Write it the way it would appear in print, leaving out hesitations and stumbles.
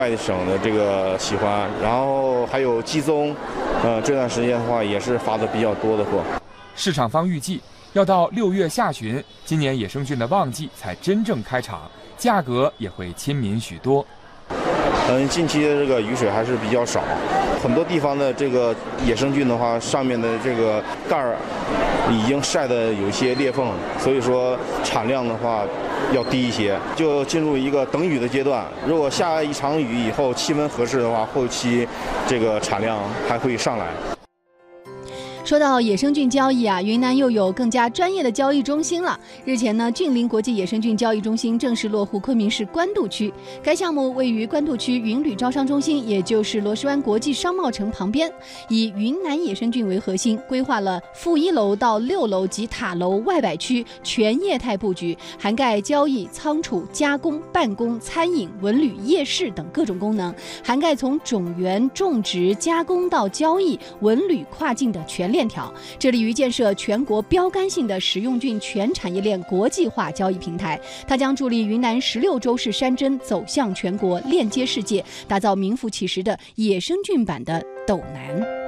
外省的这个喜欢，然后还有鸡枞，这段时间的话也是发的比较多的货。 市场方预计，要到6月下旬，今年野生菌的旺季才真正开场，价格也会亲民许多。 近期的这个雨水还是比较少，很多地方的这个野生菌的话，上面的这个盖儿已经晒得有一些裂缝，所以说产量的话要低一些，就进入一个等雨的阶段。如果下一场雨以后气温合适的话，后期这个产量还会上来。 说到野生菌交易啊，云南又有更加专业的交易中心了。日前呢，峻林国际野生菌交易中心正式落户昆明市官渡区。该项目位于官渡区云旅招商中心，也就是螺蛳湾国际商贸城旁边，以云南野生菌为核心，规划了负1楼到6楼及塔楼外摆区全业态布局，涵盖交易、仓储、加工、办公、餐饮、文旅、夜市等各种功能，涵盖从种源、种植、加工到交易、文旅跨境的全链条，致力于建设全国标杆性的食用菌全产业链国际化交易平台。它将助力云南16州市山珍走向全国，链接世界，打造名副其实的野生菌版的斗南。